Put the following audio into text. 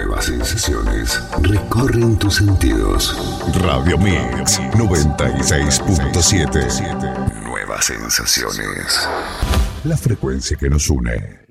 Nuevas sensaciones recorren tus sentidos. Radio Mix 96.7. Nuevas sensaciones. La frecuencia que nos une.